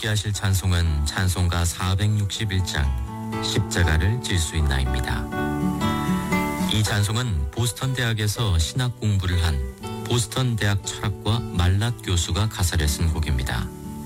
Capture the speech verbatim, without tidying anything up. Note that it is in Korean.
함께 하실 찬송은 찬송가 사백육십일 장 십자가를 질 수 있나입니다. 이 찬송은 보스턴 대학에서 신학 공부를 한 보스턴 대학 철학과 말랏 교수가 가사를 쓴 곡입니다.